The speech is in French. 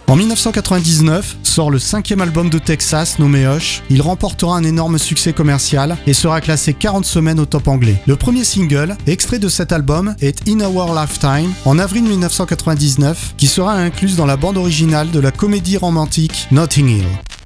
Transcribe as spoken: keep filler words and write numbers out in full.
En dix-neuf cent quatre-vingt-dix-neuf, sort le cinquième album de Texas nommé Hush. Il remportera un énorme succès commercial et sera classé quarante semaines au top anglais. Le premier single, extrait de cet album, est In Our Lifetime, en avril dix-neuf cent quatre-vingt-dix-neuf, qui sera incluse dans la bande originale de la comédie romantique Notting Hill.